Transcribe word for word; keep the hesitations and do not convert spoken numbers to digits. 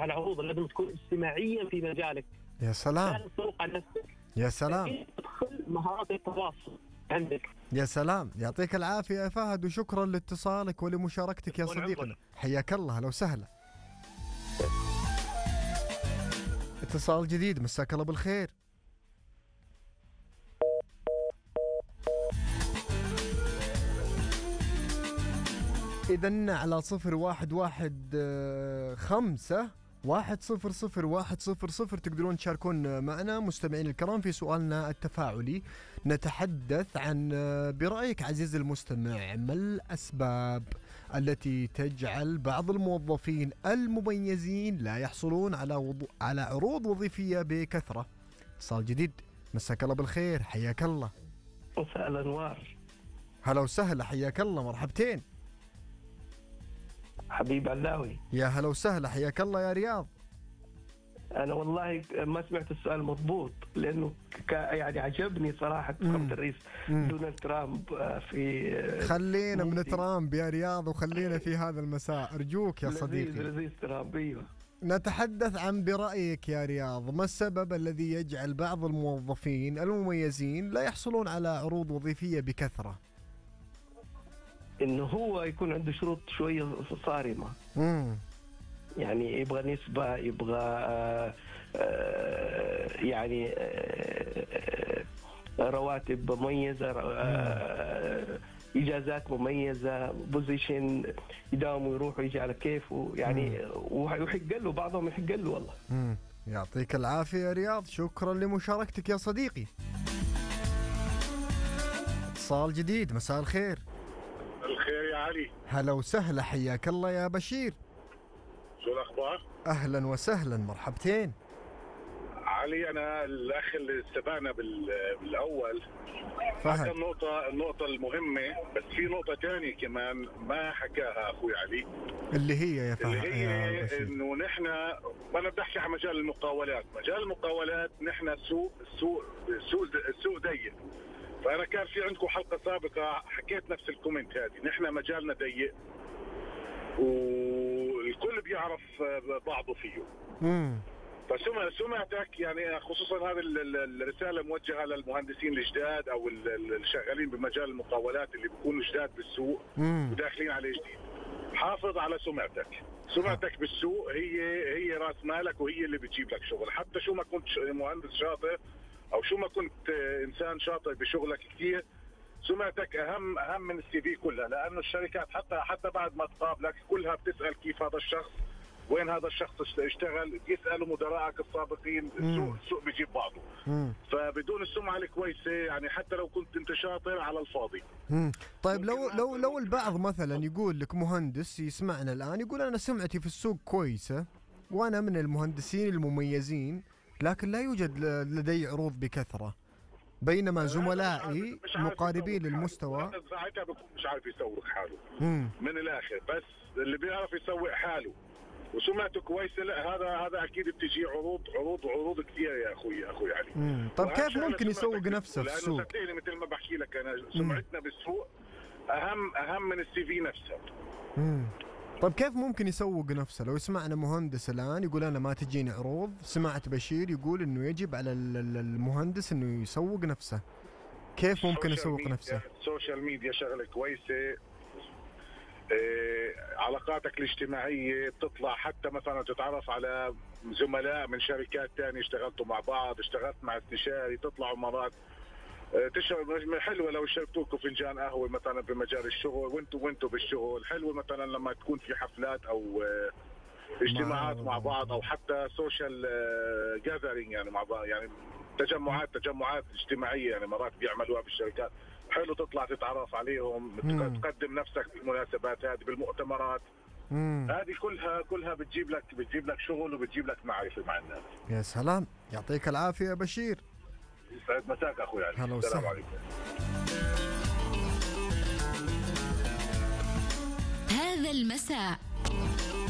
على عروض، لازم تكون اجتماعيا في مجالك. يا سلام. لا تسوق على نفسك. يا سلام. تدخل مهارات التواصل عندك. يا سلام، يعطيك العافية يا فهد، وشكرا لاتصالك ولمشاركتك يا صديقنا. حياك الله، هلا وسهلا. اتصال جديد، مساك الله بالخير. إذن على صفر واحد واحد خمسة واحد صفر صفر واحد صفر صفر تقدرون تشاركون معنا مستمعين الكرام في سؤالنا التفاعلي. نتحدث عن برأيك عزيزي المستمع، ما الأسباب التي تجعل بعض الموظفين المميزين لا يحصلون على وضو... على عروض وظيفية بكثرة؟ اتصال جديد، مساك الله بالخير، حياك الله. مساء الأنوار. هلا وسهلا، حياك الله، مرحبتين. حبيب علاوي. يا هلا وسهلا، حياك الله يا رياض. أنا والله ما سمعت السؤال مضبوط، لأنه يعني عجبني صراحة فخامة الرئيس دونالد ترامب في. خلينا من ترامب يا رياض، وخلينا في هذا المساء أرجوك يا صديقي. لذيذ لذيذ ترامب. أيوه. نتحدث عن برأيك يا رياض، ما السبب الذي يجعل بعض الموظفين المميزين لا يحصلون على عروض وظيفية بكثرة؟ إنه هو يكون عنده شروط شوية صارمة. امم يعني يبغى نسبة، يبغى آآ آآ يعني آآ رواتب مميزة، إجازات مميزة، بوزيشن يداوم ويروح ويجي على كيفه يعني، ويحق له بعضهم يحق له والله. امم يعطيك العافية يا رياض، شكرا لمشاركتك يا صديقي. اتصال جديد، مساء الخير. الخير يا علي. هلا وسهلا، حياك الله يا بشير. شو الأخبار؟ أهلا وسهلا، مرحبتين. علي، أنا الأخ اللي سبقنا بالأول فهد. هذه النقطة النقطة المهمة، بس في نقطة ثانية كمان ما حكاها أخوي علي، اللي هي يا فهد، اللي هي إنه نحن، أنا بدي أحكي عن مجال المقاولات. مجال المقاولات نحن سوق سوق سوق سوق ضيق. فأنا كان في عندكم حلقة سابقة حكيت نفس الكومنت هذه، نحن مجالنا ضيق والكل بيعرف بعضه فيه. امم فسمع سمعتك يعني، خصوصا هذه الرسالة موجهة للمهندسين الجداد أو الشغالين بمجال المقاولات اللي بيكونوا جداد بالسوق مم. وداخلين عليه جديد. حافظ على سمعتك. سمعتك بالسوق هي هي راس مالك، وهي اللي بتجيب لك شغل. حتى شو ما كنت مهندس شاطر أو شو ما كنت إنسان شاطر بشغلك كثير، سمعتك أهم أهم من السي في كلها، لأنه الشركات حتى حتى بعد ما تقابلك كلها بتسأل كيف هذا الشخص، وين هذا الشخص اشتغل، يسألوا مدراءك السابقين. السوق السوق بيجيب بعضه. مم. فبدون السمعة الكويسة يعني حتى لو كنت انت شاطر على الفاضي. مم. طيب لو لو لو البعض مثلا يقول لك، مهندس يسمعنا الآن يقول أنا سمعتي في السوق كويسة وأنا من المهندسين المميزين، لكن لا يوجد لدي عروض بكثرة، بينما زملائي مقاربين للمستوى. ساعتها بكون مش عارف يسوق حاله. مم. من الآخر، بس اللي بيعرف يسوق حاله وسمعته كويسه، لا هذا هذا اكيد بتجي عروض عروض عروض كثير يا اخوي اخوي علي. مم. طيب كيف ممكن يسوق نفسه في السوق؟ لانه مثل ما بحكي لك انا، سمعتنا بالسوق اهم اهم من السي في نفسه. امم طيب كيف ممكن يسوق نفسه؟ لو سمعنا مهندس الان يقول انا ما تجيني عروض، سمعت بشير يقول انه يجب على المهندس انه يسوق نفسه، كيف ممكن يسوق نفسه؟ السوشيال ميديا شغله كويسه. إيه، علاقاتك الاجتماعية بتطلع، حتى مثلا تتعرف على زملاء من شركات تانية اشتغلتوا مع بعض، اشتغلت مع استشاري، تطلعوا مرات اه تشرب حلوة لو شربتوكوا فنجان قهوة مثلا بمجال الشغل وانتوا وانتوا بالشغل. حلوة مثلا لما تكون في حفلات او اه اجتماعات مع بعض، او حتى سوشيال اه جاذرينج يعني مع بعض، يعني تجمعات تجمعات اجتماعية يعني مرات بيعملوها بالشركات. حلو تطلع تتعرف عليهم، مم. تقدم نفسك بالمناسبات هذه، بالمؤتمرات. مم. هذه كلها كلها بتجيب لك بتجيب لك شغل وبتجيب لك معرفة مع الناس. يا سلام، يعطيك العافية يا بشير. يسعد مساك اخوي علي. السلام عليكم. هذا المساء